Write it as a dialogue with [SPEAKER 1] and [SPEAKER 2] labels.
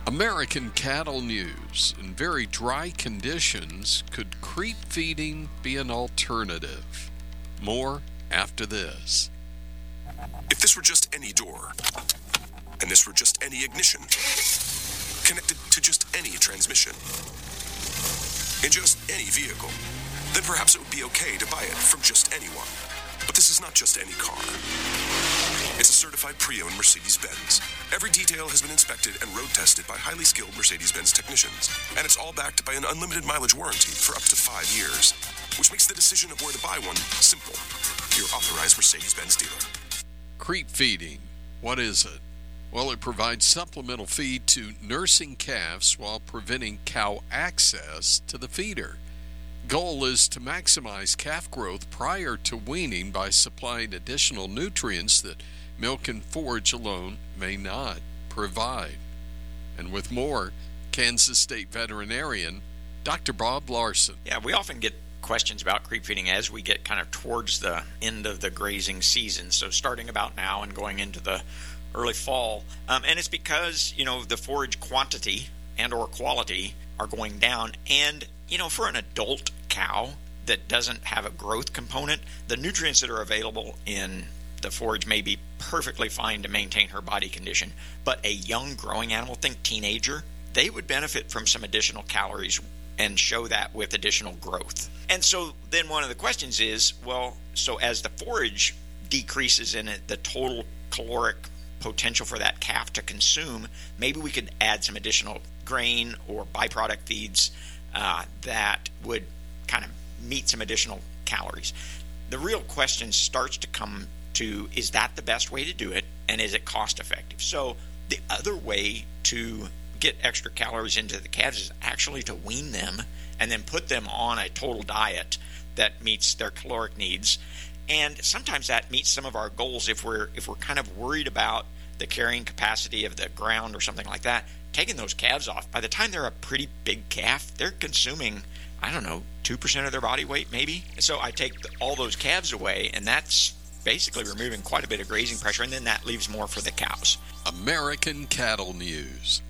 [SPEAKER 1] American cattle news. In very dry conditions, could creep feeding be an alternative? More after this.
[SPEAKER 2] If this were just any door, and this were just any ignition, connected to just any transmission, in just any vehicle, then perhaps it would be okay to buy it from just anyone. But this is not just any car. It's a certified pre-owned Mercedes-Benz. Every detail has been inspected and road tested by highly skilled Mercedes-Benz technicians. And it's all backed by an unlimited mileage warranty for up to 5 years, which makes the decision of where to buy one simple. Your authorized Mercedes-Benz dealer.
[SPEAKER 1] Creep feeding. What is it? Well, it provides supplemental feed to nursing calves while preventing cow access to the feeder. Goal is to maximize calf growth prior to weaning by supplying additional nutrients that milk and forage alone may not provide. And with more, Kansas State veterinarian Dr. Bob Larson.
[SPEAKER 3] Yeah, we often get questions about creep feeding as we get kind of towards the end of the grazing season. So starting about now and going into the early fall. And it's because, the forage quantity and or quality are going down. And, for an adult cow that doesn't have a growth component, the nutrients that are available in the forage may be perfectly fine to maintain her body condition. But a young growing animal, think teenager, they would benefit from some additional calories and show that with additional growth. And so then one of the questions is, so as the forage decreases in it, the total caloric potential for that calf to consume, maybe we could add some additional grain or byproduct feeds that would kind of meet some additional calories. The real question starts to come to, is that the best way to do it, and is it cost effective? So the other way to get extra calories into the calves is actually to wean them and then put them on a total diet that meets their caloric needs. And sometimes that meets some of our goals if we're kind of worried about the carrying capacity of the ground or something like that. Taking those calves off, by the time they're a pretty big calf, they're consuming, 2% of their body weight maybe. So I take all those calves away, and that's basically removing quite a bit of grazing pressure, and then that leaves more for the cows.
[SPEAKER 1] American Cattle News.